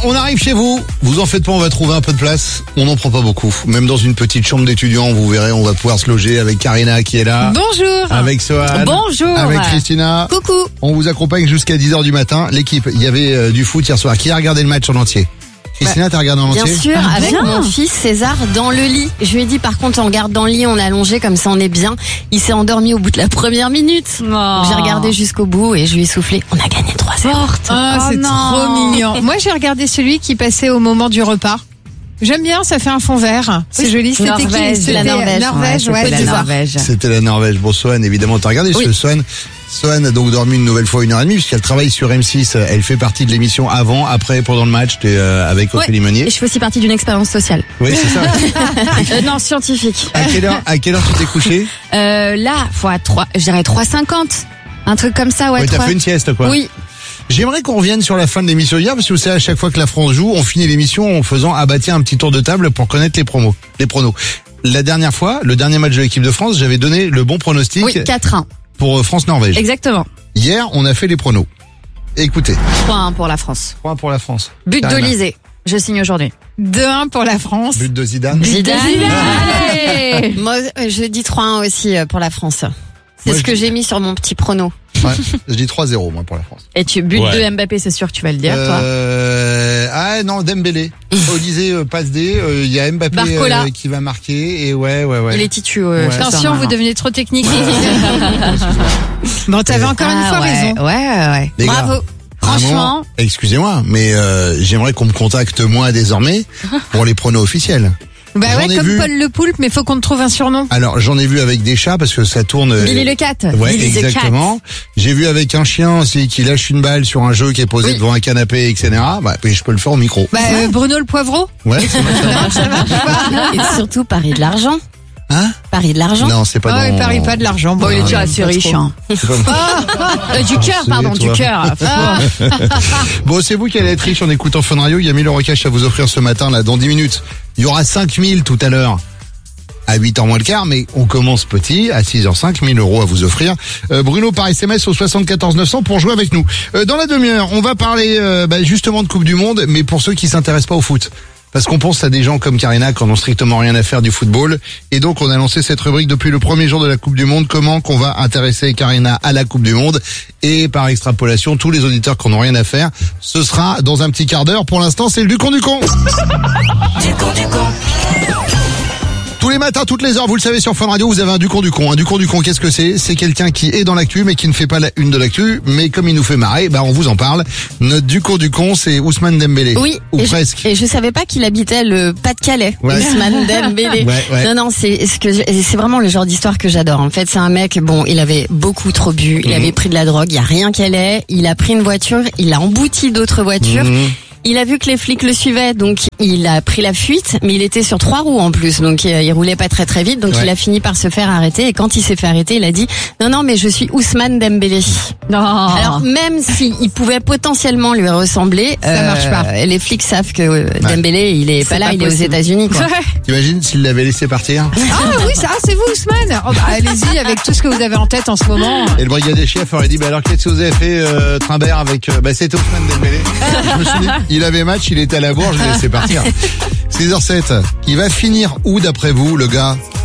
on arrive chez vous. Vous en faites pas, on va trouver un peu de place. On n'en prend pas beaucoup. Même dans une petite chambre d'étudiant, vous verrez, on va pouvoir se loger avec Karina qui est là. Bonjour. Avec Sohan. Bonjour. Avec Christina. Coucou. On vous accompagne jusqu'à 10h du matin. L'équipe, il y avait du foot hier soir. Qui a regardé le match en entier? Christina, t'as regardé en entier? Bien sûr, avec mon fils César dans le lit. Je lui ai dit par contre on regarde dans le lit, on est allongé comme ça on est bien. Il s'est endormi au bout de la première minute. J'ai regardé jusqu'au bout et je lui ai soufflé. On a gagné 3-0. C'est trop mignon. Moi j'ai regardé celui qui passait au moment du repas. J'aime bien, ça fait un fond vert. C'est joli. C'était Norvège. qui? C'était La Norvège. Norvège, Ouais, ouais, c'était la Norvège. C'était la Norvège. Bon, Sohan, évidemment, t'as regardé ce Sohan a donc dormi une nouvelle fois 1h30 puisqu'elle travaille sur M6. Elle fait partie de l'émission avant, après, pendant le match. T'es avec Ophélie Meunier. Et je fais aussi partie d'une expérience sociale. Oui, c'est ça. Non, scientifique. À quelle heure tu t'es couché? Là, je dirais 3h50. Un truc comme ça, ouais. Ouais, t'as fait une sieste, quoi. Oui. J'aimerais qu'on revienne sur la fin de l'émission hier, parce que vous savez, à chaque fois que la France joue, on finit l'émission en faisant un petit tour de table pour connaître les pronos. La dernière fois, le dernier match de l'équipe de France, j'avais donné le bon pronostic. Oui, 4-1. Pour France-Norvège. Exactement. Hier, on a fait les pronos. Écoutez. 3-1 pour la France. 3-1 pour la France. But Karina. d'Olysée. Je signe aujourd'hui. 2-1 pour la France. But de Zidane. Allez. Moi, je dis 3-1 aussi pour la France. C'est Moi, ce que j'ai mis sur mon petit prono. Ouais, je dis 3-0, moi, pour la France. Et tu but de Mbappé, c'est sûr que tu vas le dire, toi. Ah non, Dembélé. Olysée passe D. Il y a Mbappé qui va marquer. Et ouais. Il est titu. Attention, vous devenez trop technique. Bon, t'avais encore une fois raison. Ouais. Les gars, Bravo. Franchement, excusez-moi, mais j'aimerais qu'on me contacte moi désormais pour les pronos officiels. Bah J'en ouais, ai comme vu. Paul le Poulpe, mais faut qu'on te trouve un surnom. Alors j'en ai vu avec des chats parce que ça tourne. Billy le cat. Ouais, Billy the exactement. J'ai vu avec un chien aussi qui lâche une balle sur un jeu qui est posé devant un canapé, etc. Bah, puis je peux le faire au micro. Bah, Bruno le poivreau. Ouais, ça marche. Et surtout Paris de l'argent. Hein? Paris de l'argent. Non, c'est pas Ah, dans... il parie pas de l'argent. Bon, Il est déjà assez riche. Hein. C'est pas- Du cœur, pardon, toi. du cœur. Bon, c'est vous qui allez être riche en écoutant Fun Radio. Il y a 1000 € cash à vous offrir ce matin, là, dans 10 minutes. Il y aura 5000 tout à l'heure. À 8h moins le quart, mais on commence petit, à 6h05, 1000 € à vous offrir. Bruno par SMS au 74 900 pour jouer avec nous. Dans la demi-heure, on va parler justement de Coupe du Monde, mais pour ceux qui s'intéressent pas au foot. Parce qu'on pense à des gens comme Karina qui n'ont strictement rien à faire du football. Et donc, on a lancé cette rubrique depuis le premier jour de la Coupe du Monde. Comment qu'on va intéresser Karina à la Coupe du Monde? Et par extrapolation, tous les auditeurs qui n'ont rien à faire. Ce sera dans un petit quart d'heure. Pour l'instant, c'est le Ducon du con. Tous les matins, toutes les heures, vous le savez sur Fun Radio, vous avez un Ducon du con. Un Ducon du con, qu'est-ce que c'est? C'est quelqu'un qui est dans l'actu, mais qui ne fait pas la une de l'actu. Mais comme il nous fait marrer, on vous en parle. Notre Ducon du con, c'est Ousmane Dembélé. Oui. Ou presque. Et je savais pas qu'il habitait le Pas-de-Calais. Ouais. Ousmane Dembélé. Ouais. Non, c'est vraiment le genre d'histoire que j'adore. En fait, c'est un mec, il avait beaucoup trop bu, il avait pris de la drogue, il y a rien qui allait, il a pris une voiture, il a embouti d'autres voitures. Il a vu que les flics le suivaient, donc il a pris la fuite, mais il était sur 3 roues en plus, donc il roulait pas très très vite, donc il a fini par se faire arrêter, et quand il s'est fait arrêter, il a dit « Non, mais je suis Ousmane Dembélé ». Alors même s'il pouvait potentiellement lui ressembler, ça marche pas. Les flics savent que Dembélé, il est pas là, il est aux États-Unis, quoi. T'imagines s'il l'avait laissé partir? Ah oui, c'est vous Ousmane. Oh, allez-y avec tout ce que vous avez en tête en ce moment. Et le brigadier chef aurait dit, alors qu'est-ce que vous avez fait, Trimbert, avec, c'était Ousmane Dembélé. Je me suis dit, il avait match, il était à la bourre, je l'ai laissé partir. 6h07. Il va finir où d'après vous, le gars?